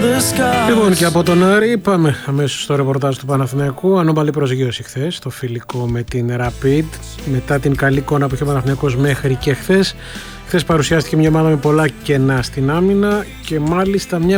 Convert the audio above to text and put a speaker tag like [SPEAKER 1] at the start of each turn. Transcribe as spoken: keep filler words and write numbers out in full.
[SPEAKER 1] Λοιπόν, και από τον Άρη πάμε αμέσως στο ρεπορτάζ του Παναθηναϊκού. Ανώμαλη προσγείωση χθες, το φιλικό με την Rapid. Μετά την καλή εικόνα που είχε ο Παναθηναϊκός μέχρι και χθες. Χθες παρουσιάστηκε μια ομάδα με πολλά κενά στην άμυνα και μάλιστα μια